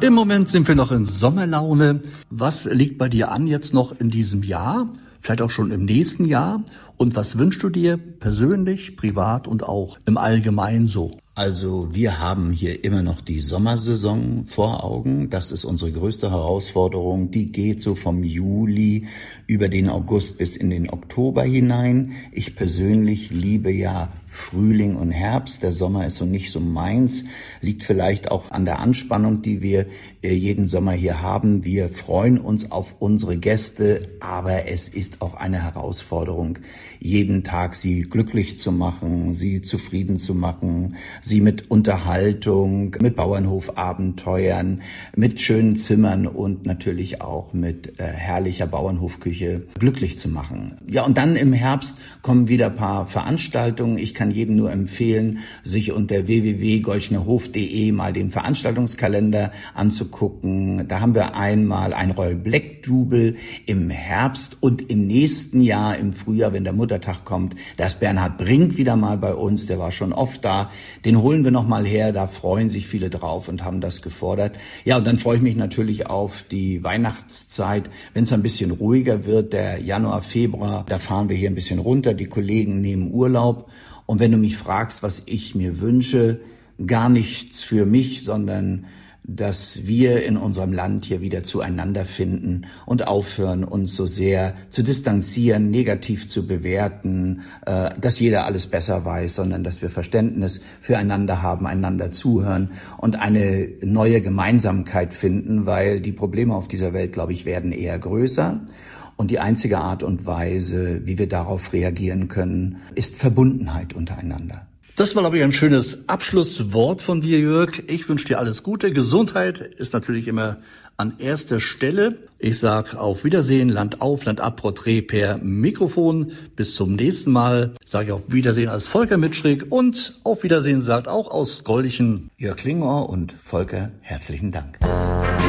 Im Moment sind wir noch in Sommerlaune. Was liegt bei dir an jetzt noch in diesem Jahr? Vielleicht auch schon im nächsten Jahr? Und was wünschst du dir persönlich, privat und auch im Allgemeinen so? Also wir haben hier immer noch die Sommersaison vor Augen. Das ist unsere größte Herausforderung. Die geht so vom Juli über den August bis in den Oktober hinein. Ich persönlich liebe ja Frühling und Herbst. Der Sommer ist so nicht so meins. Liegt vielleicht auch an der Anspannung, die wir jeden Sommer hier haben. Wir freuen uns auf unsere Gäste, aber es ist auch eine Herausforderung, jeden Tag sie glücklich zu machen, sie zufrieden zu machen, sie mit Unterhaltung, mit Bauernhofabenteuern, mit schönen Zimmern und natürlich auch mit herrlicher Bauernhofküche glücklich zu machen. Ja, und dann im Herbst kommen wieder ein paar Veranstaltungen. Ich kann jedem nur empfehlen, sich unter www.golchenerhof.de mal den Veranstaltungskalender anzugucken. Da haben wir einmal ein Royal Black Double im Herbst und im nächsten Jahr, im Frühjahr, wenn der Muttertag kommt, da ist Bernhard Brink wieder mal bei uns. Der war schon oft da. Den holen wir noch mal her. Da freuen sich viele drauf und haben das gefordert. Ja, und dann freue ich mich natürlich auf die Weihnachtszeit, wenn es ein bisschen ruhiger wird. Der Januar, Februar, da fahren wir hier ein bisschen runter. Die Kollegen nehmen Urlaub. Und wenn du mich fragst, was ich mir wünsche, gar nichts für mich, sondern dass wir in unserem Land hier wieder zueinander finden und aufhören, uns so sehr zu distanzieren, negativ zu bewerten, dass jeder alles besser weiß, sondern dass wir Verständnis füreinander haben, einander zuhören und eine neue Gemeinsamkeit finden, weil die Probleme auf dieser Welt, glaube ich, werden eher größer. Und die einzige Art und Weise, wie wir darauf reagieren können, ist Verbundenheit untereinander. Das war, glaube ich, ein schönes Abschlusswort von dir, Jörg. Ich wünsche dir alles Gute. Gesundheit ist natürlich immer an erster Stelle. Ich sage auf Wiedersehen, Land auf, Land ab, Porträt per Mikrofon. Bis zum nächsten Mal sage ich auf Wiedersehen als Volker Mitschrig und auf Wiedersehen sagt auch aus Goldichen Jörg Klingor und Volker, herzlichen Dank.